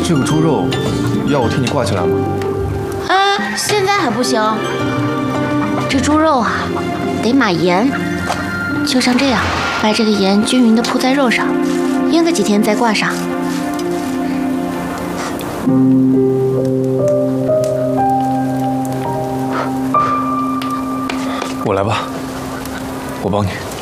这个猪肉要我替你挂起来吗？ 现在还不行。这猪肉啊，得码盐，就像这样，把这个盐均匀地铺在肉上，腌个几天再挂上。 我来吧，我帮你。